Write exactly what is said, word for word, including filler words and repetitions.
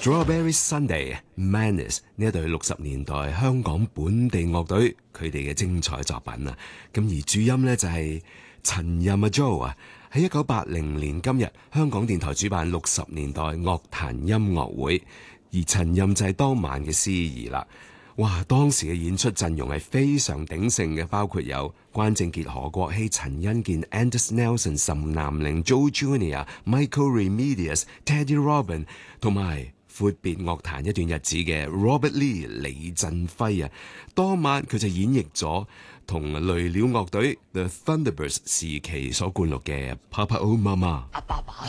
Strawberry Sunday Madness 呢一隊六十年代香港本地樂隊佢哋嘅精彩作品啊，咁而主音呢，就係陳任阿 Joe 啊，喺一九八零年今日香港電台主辦六十年代樂壇音樂會，而陳任就係當晚嘅司儀啦。哇！當時嘅演出陣容係非常鼎盛嘅，包括有關正傑、何國禧、陳欣健、Anders Nelson、岑南陵、Joe Junior、Michael Remedios、Teddy Robin 同埋闊別樂壇一段日子嘅 Robert Lee 李振輝啊。當晚佢就演繹咗同雷鳥樂隊 The Thunderbirds 時期所灌錄嘅 Papa Oh Mama。